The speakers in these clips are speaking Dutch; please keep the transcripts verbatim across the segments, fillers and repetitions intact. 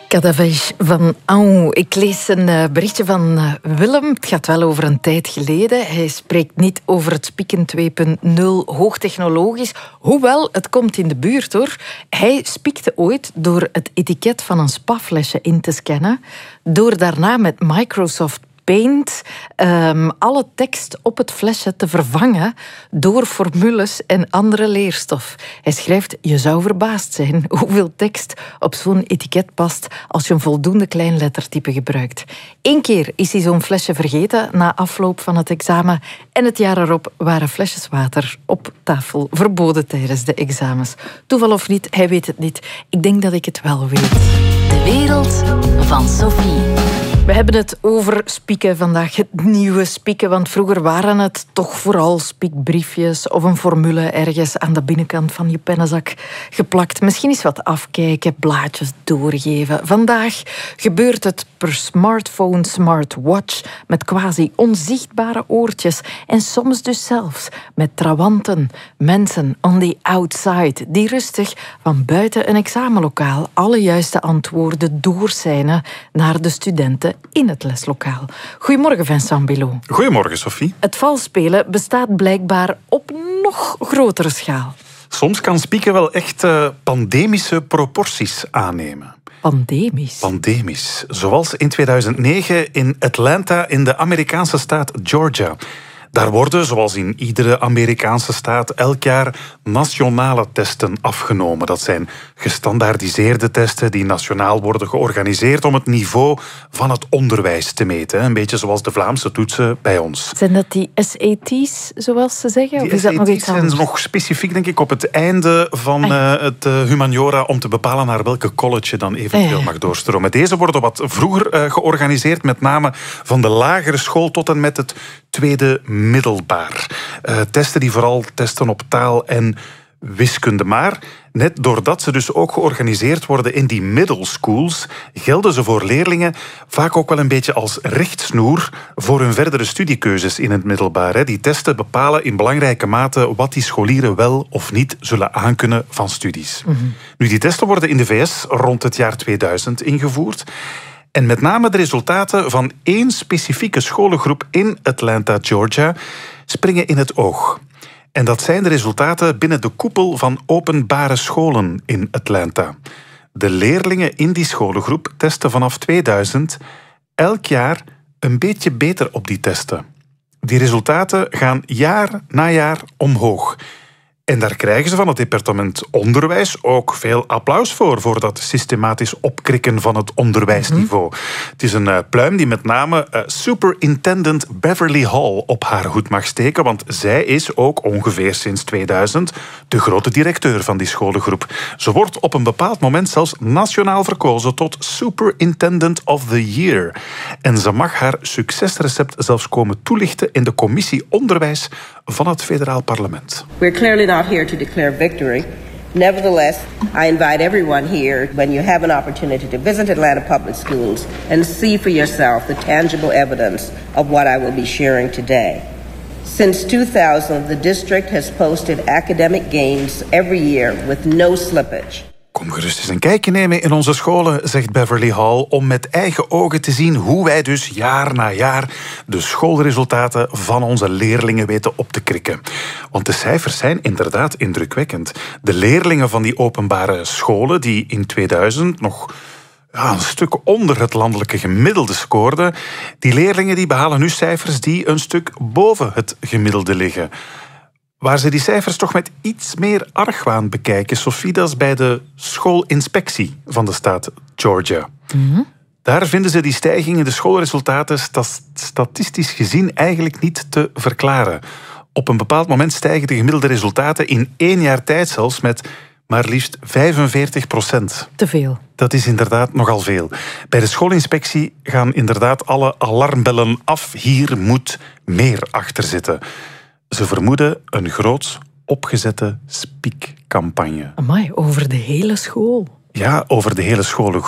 Kadavage van Au. Ik lees een uh, berichtje van uh, Willem. Het gaat wel over een tijd geleden. Hij spreekt niet over het spieken twee punt nul hoogtechnologisch. Hoewel, het komt in de buurt hoor. Hij spiekte ooit door het etiket van een spaflesje in te scannen. Door daarna met Microsoft Paint um, alle tekst op het flesje te vervangen door formules en andere leerstof. Hij schrijft, je zou verbaasd zijn hoeveel tekst op zo'n etiket past als je een voldoende klein lettertype gebruikt. Eén keer is hij zo'n flesje vergeten na afloop van het examen en het jaar erop waren flesjes water op tafel verboden tijdens de examens. Toeval of niet, hij weet het niet. Ik denk dat ik het wel weet. De wereld van Sophie. We hebben het over spieken vandaag, het nieuwe spieken. Want vroeger waren het toch vooral spiekbriefjes of een formule ergens aan de binnenkant van je pennenzak geplakt. Misschien eens wat afkijken, blaadjes doorgeven. Vandaag gebeurt het per smartphone, smartwatch met quasi onzichtbare oortjes. En soms dus zelfs met trawanten, mensen on the outside die rustig van buiten een examenlokaal alle juiste antwoorden doorseinen naar de studenten in het leslokaal. Goedemorgen, Vincent Bilot. Goedemorgen, Sophie. Het valspelen bestaat blijkbaar op nog grotere schaal. Soms kan spieken wel echt uh, pandemische proporties aannemen. Pandemisch? Pandemisch. Zoals in tweeduizend negen in Atlanta in de Amerikaanse staat Georgia. Daar worden, zoals in iedere Amerikaanse staat, elk jaar nationale testen afgenomen. Dat zijn gestandaardiseerde testen die nationaal worden georganiseerd om het niveau van het onderwijs te meten. Een beetje zoals de Vlaamse toetsen bij ons. Zijn dat die S A T's, zoals ze zeggen? Die of is dat nog iets anders? zijn nog specifiek, denk ik, op het einde van uh, het uh, humaniora om te bepalen naar welke college je dan eventueel mag doorstromen. Deze worden wat vroeger uh, georganiseerd, met name van de lagere school tot en met het tweede middelbaar. Uh, testen die vooral testen op taal en wiskunde. Maar net doordat ze dus ook georganiseerd worden in die middle schools, gelden ze voor leerlingen vaak ook wel een beetje als richtsnoer voor hun verdere studiekeuzes in het middelbaar. Hè. Die testen bepalen in belangrijke mate wat die scholieren wel of niet zullen aankunnen van studies. Mm-hmm. Nu, die testen worden in de V S rond het jaar tweeduizend ingevoerd. En met name de resultaten van één specifieke scholengroep in Atlanta, Georgia, springen in het oog. En dat zijn de resultaten binnen de koepel van openbare scholen in Atlanta. De leerlingen in die scholengroep testen vanaf tweeduizend elk jaar een beetje beter op die testen. Die resultaten gaan jaar na jaar omhoog. En daar krijgen ze van het departement onderwijs ook veel applaus voor, voor dat systematisch opkrikken van het onderwijsniveau. Mm-hmm. Het is een uh, pluim die met name uh, Superintendent Beverly Hall op haar hoed mag steken, want zij is ook ongeveer sinds tweeduizend de grote directeur van die scholengroep. Ze wordt op een bepaald moment zelfs nationaal verkozen tot Superintendent of the Year. En ze mag haar succesrecept zelfs komen toelichten in de commissie onderwijs van het federaal parlement. We're clearly not here to declare victory. Nevertheless, I invite everyone here, when you have an opportunity to visit Atlanta Public Schools and see for yourself the tangible evidence of what I will be sharing today. Since two thousand, the district has posted academic gains every year with no slippage. Kom gerust eens een kijkje nemen in onze scholen, zegt Beverly Hall, om met eigen ogen te zien hoe wij dus jaar na jaar de schoolresultaten van onze leerlingen weten op te krikken. Want de cijfers zijn inderdaad indrukwekkend. De leerlingen van die openbare scholen, die in tweeduizend nog ja, een stuk onder het landelijke gemiddelde scoorden, die leerlingen die behalen nu cijfers die een stuk boven het gemiddelde liggen. Waar ze die cijfers toch met iets meer argwaan bekijken, Sophie, dat is bij de schoolinspectie van de staat Georgia. Mm-hmm. Daar vinden ze die stijging in de schoolresultaten statistisch gezien eigenlijk niet te verklaren. Op een bepaald moment stijgen de gemiddelde resultaten in één jaar tijd zelfs met maar liefst vijfenveertig procent. Te veel. Dat is inderdaad nogal veel. Bij de schoolinspectie gaan inderdaad alle alarmbellen af. Hier moet meer achter zitten. Ze vermoeden een groots opgezette spiekcampagne. Amai, over de hele school? Ja, over de hele scholengroep.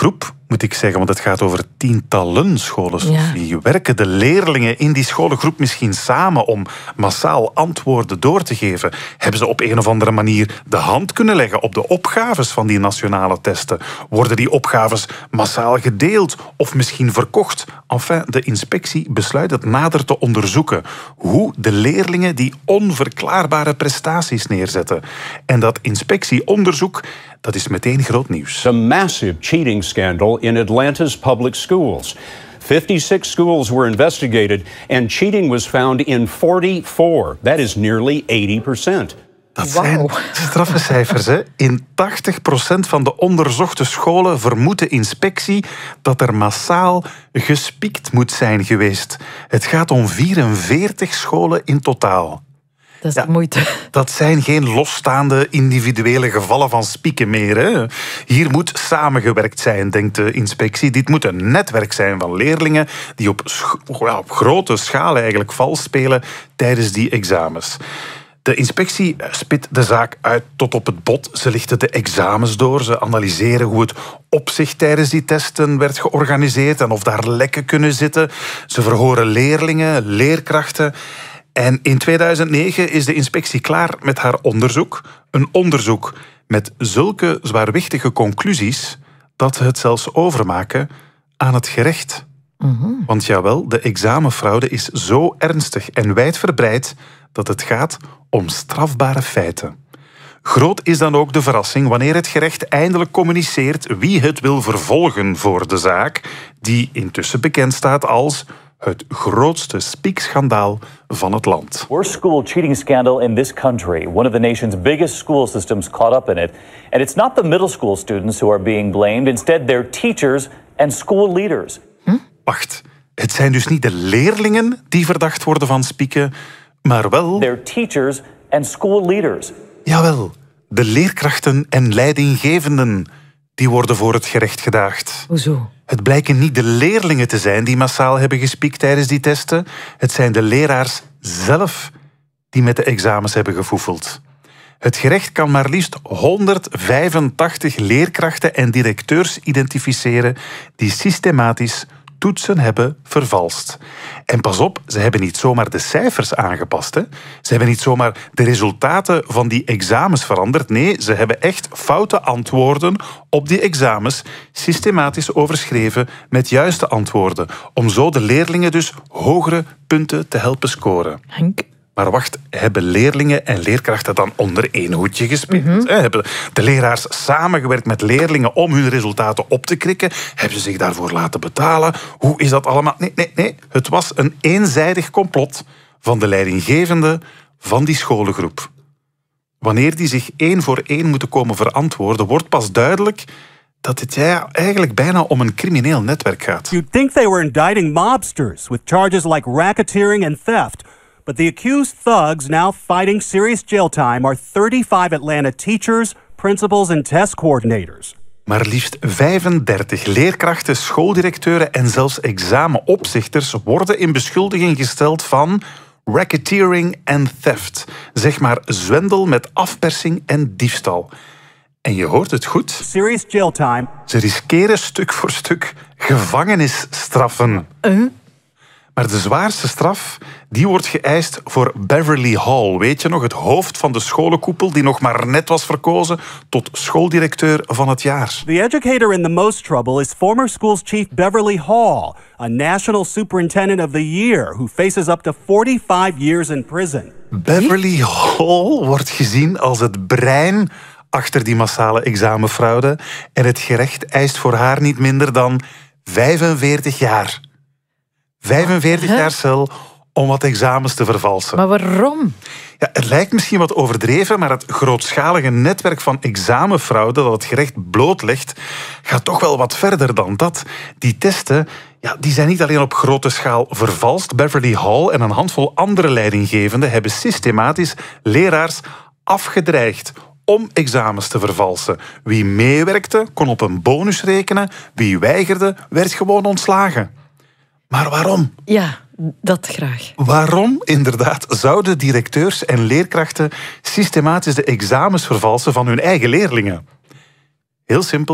moet ik zeggen, want het gaat over tientallen scholen, Sophie. Ja. Werken de leerlingen in die scholengroep misschien samen om massaal antwoorden door te geven? Hebben ze op een of andere manier de hand kunnen leggen op de opgaves van die nationale testen? Worden die opgaves massaal gedeeld of misschien verkocht? Enfin, de inspectie besluit het nader te onderzoeken hoe de leerlingen die onverklaarbare prestaties neerzetten. En dat inspectieonderzoek, dat is meteen groot nieuws. A massive cheating scandal in Atlanta's public schools. fifty-six schools were investigated and cheating was found in forty-four. That is nearly eighty percent. Dat zijn wow. straffe cijfers. Hè? In tachtig procent van de onderzochte scholen vermoedt de inspectie dat er massaal gespiekt moet zijn geweest. Het gaat om vierenveertig scholen in totaal. Dat is ja, de moeite. Dat zijn geen losstaande individuele gevallen van spieken meer. Hè. Hier moet samengewerkt zijn, denkt de inspectie. Dit moet een netwerk zijn van leerlingen die op, ja, op grote schaal eigenlijk vals spelen tijdens die examens. De inspectie spit de zaak uit tot op het bot. Ze lichten de examens door. Ze analyseren hoe het opzicht tijdens die testen werd georganiseerd en of daar lekken kunnen zitten. Ze verhoren leerlingen, leerkrachten. En in tweeduizend negen is de inspectie klaar met haar onderzoek. Een onderzoek met zulke zwaarwichtige conclusies dat ze het zelfs overmaken aan het gerecht. Mm-hmm. Want jawel, de examenfraude is zo ernstig en wijdverbreid dat het gaat om strafbare feiten. Groot is dan ook de verrassing wanneer het gerecht eindelijk communiceert wie het wil vervolgen voor de zaak, die intussen bekend staat als het grootste spiekschandaal van het land. Worst school cheating scandal in this country. One of the nation's biggest school systems caught up in it. And it's not the middle school students who are being blamed. Instead, their teachers and school leaders. Hm? Wacht, het zijn dus niet de leerlingen die verdacht worden van spieken, maar wel... Their teachers and school leaders. Jawel, de leerkrachten en leidinggevenden die worden voor het gerecht gedaagd. Hoezo? Het blijken niet de leerlingen te zijn die massaal hebben gespiekt tijdens die testen. Het zijn de leraars zelf die met de examens hebben gefoefeld. Het gerecht kan maar liefst honderdvijfentachtig leerkrachten en directeurs identificeren die systematisch toetsen hebben vervalst. En pas op, ze hebben niet zomaar de cijfers aangepast. Hè. Ze hebben niet zomaar de resultaten van die examens veranderd. Nee, ze hebben echt foute antwoorden op die examens systematisch overschreven met juiste antwoorden. Om zo de leerlingen dus hogere punten te helpen scoren. Henk? Maar wacht, hebben leerlingen en leerkrachten dan onder één hoedje gespeeld? Mm-hmm. Hebben de leraars samengewerkt met leerlingen om hun resultaten op te krikken? Hebben ze zich daarvoor laten betalen? Hoe is dat allemaal? Nee, nee, nee. Het was een eenzijdig complot van de leidinggevende van die scholengroep. Wanneer die zich één voor één moeten komen verantwoorden, wordt pas duidelijk dat het ja, eigenlijk bijna om een crimineel netwerk gaat. You'd think they were indicting mobsters with charges like racketeering and theft. But the accused thugs now fighting serious jail time are thirty-five Atlanta teachers, principals and test coordinators. Maar liefst vijfendertig leerkrachten, schooldirecteuren en zelfs examenopzichters worden in beschuldiging gesteld van racketeering en theft. Zeg maar zwendel met afpersing en diefstal. En je hoort het goed. Serious jail time. Ze riskeren stuk voor stuk gevangenisstraffen. Uh? Maar de zwaarste straf, die wordt geëist voor Beverly Hall. Weet je nog, het hoofd van de scholenkoepel die nog maar net was verkozen tot schooldirecteur van het jaar. The educator in the most trouble is former school's chief Beverly Hall, a national superintendent of the year who faces up to forty-five years in prison. Beverly Hall wordt gezien als het brein achter die massale examenfraude en het gerecht eist voor haar niet minder dan vijfenveertig jaar. vijfenveertig huh? jaar cel om wat examens te vervalsen. Maar waarom? Ja, het lijkt misschien wat overdreven, maar het grootschalige netwerk van examenfraude dat het gerecht blootlegt, gaat toch wel wat verder dan dat. Die testen, ja, die zijn niet alleen op grote schaal vervalst. Beverly Hall en een handvol andere leidinggevenden hebben systematisch leraars afgedreigd om examens te vervalsen. Wie meewerkte, kon op een bonus rekenen. Wie weigerde, werd gewoon ontslagen. Maar waarom? Ja, dat graag. Waarom, inderdaad, zouden directeurs en leerkrachten systematisch de examens vervalsen van hun eigen leerlingen? Heel simpel,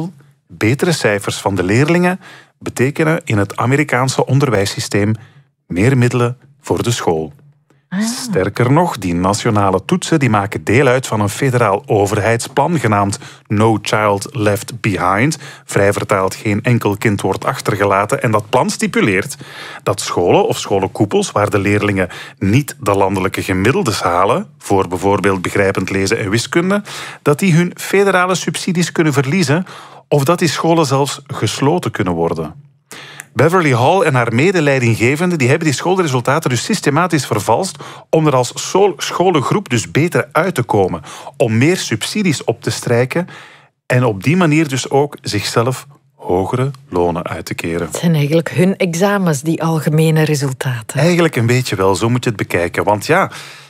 betere cijfers van de leerlingen betekenen in het Amerikaanse onderwijssysteem meer middelen voor de school. Ah. Sterker nog, die nationale toetsen die maken deel uit van een federaal overheidsplan genaamd No Child Left Behind. Vrij vertaald, geen enkel kind wordt achtergelaten. En dat plan stipuleert dat scholen of scholenkoepels waar de leerlingen niet de landelijke gemiddeldes halen, voor bijvoorbeeld begrijpend lezen en wiskunde, dat die hun federale subsidies kunnen verliezen of dat die scholen zelfs gesloten kunnen worden. Beverly Hall en haar medeleidinggevenden die hebben die schoolresultaten dus systematisch vervalst om er als scholengroep dus beter uit te komen, om meer subsidies op te strijken en op die manier dus ook zichzelf hogere lonen uit te keren. Het zijn eigenlijk hun examens, die algemene resultaten. Eigenlijk een beetje wel, zo moet je het bekijken. Want ja,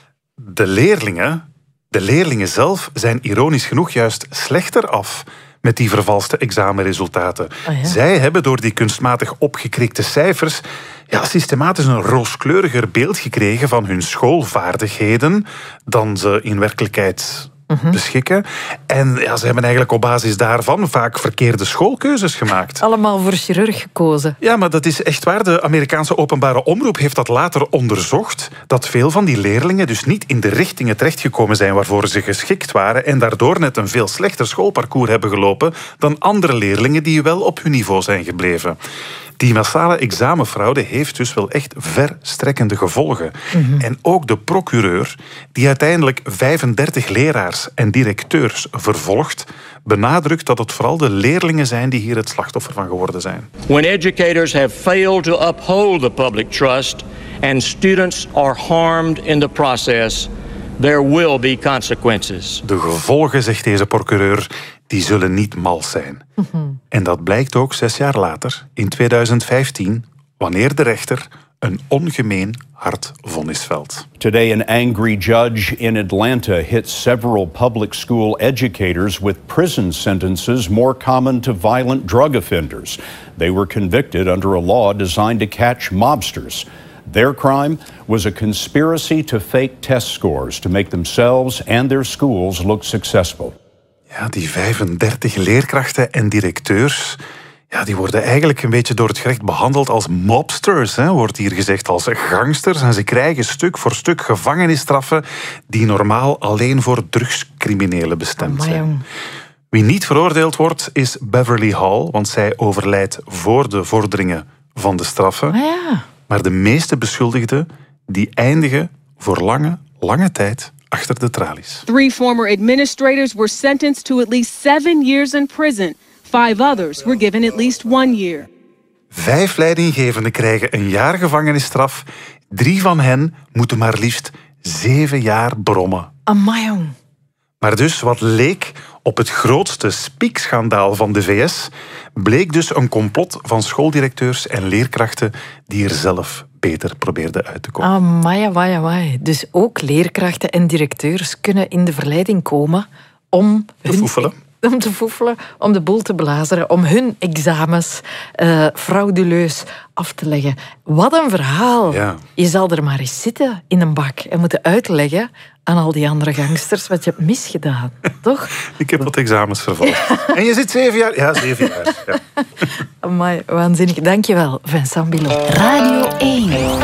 de leerlingen, de leerlingen zelf zijn ironisch genoeg juist slechter af met die vervalste examenresultaten. Oh ja. Zij hebben door die kunstmatig opgekrikte cijfers ja, systematisch een rooskleuriger beeld gekregen van hun schoolvaardigheden dan ze in werkelijkheid mm-hmm. beschikken. En ja, ze hebben eigenlijk op basis daarvan vaak verkeerde schoolkeuzes gemaakt. Allemaal voor chirurg gekozen. Ja, maar dat is echt waar. De Amerikaanse openbare omroep heeft dat later onderzocht, dat veel van die leerlingen dus niet in de richtingen terechtgekomen zijn waarvoor ze geschikt waren en daardoor net een veel slechter schoolparcours hebben gelopen dan andere leerlingen die wel op hun niveau zijn gebleven. Die massale examenfraude heeft dus wel echt verstrekkende gevolgen. Mm-hmm. En ook de procureur, die uiteindelijk vijfendertig leraars en directeurs vervolgt, benadrukt dat het vooral de leerlingen zijn die hier het slachtoffer van geworden zijn. When educators have failed to uphold the public trust and students are harmed in the process, there will be consequences. De gevolgen, zegt deze procureur, die zullen niet mals zijn. Mm-hmm. En dat blijkt ook zes jaar later, in tweeduizend vijftien, wanneer de rechter een ongemeen hard vonnis velt. Today, an angry judge in Atlanta hit several public school educators with prison sentences more common to violent drug offenders. They were convicted under a law designed to catch mobsters. Their crime was a conspiracy to fake test scores to make themselves and their schools look successful. Ja, die vijfendertig leerkrachten en directeurs, ja, die worden eigenlijk een beetje door het gerecht behandeld als mobsters, hè, wordt hier gezegd, als gangsters. En ze krijgen stuk voor stuk gevangenisstraffen die normaal alleen voor drugscriminelen bestemd zijn. Wie niet veroordeeld wordt, is Beverly Hall, want zij overlijdt voor de vorderingen van de straffen. Ah, ja. Maar de meeste beschuldigden, die eindigen voor lange, lange tijd achter de tralies. Three former administrators were sentenced to at least seven years in prison. Five others were given at least one year. Vijf leidinggevenden krijgen een jaar gevangenisstraf. Drie van hen moeten maar liefst zeven jaar brommen. Amai, jong. Maar dus wat leek op het grootste spiekschandaal van de V S, bleek dus een complot van schooldirecteurs en leerkrachten die er zelf beter probeerden uit te komen. Amai, amai, amai. Dus ook leerkrachten en directeurs kunnen in de verleiding komen om te foefelen. Om te foefelen, om de boel te blazeren, om hun examens uh, frauduleus af te leggen. Wat een verhaal. Ja. Je zal er maar eens zitten in een bak en moeten uitleggen aan al die andere gangsters wat je hebt misgedaan. Toch? Ik heb wat examens vervolgd. En je zit zeven jaar? Ja, zeven jaar. Ja. Amai, waanzinnig. Dankjewel, Vincent Bilot. Radio één.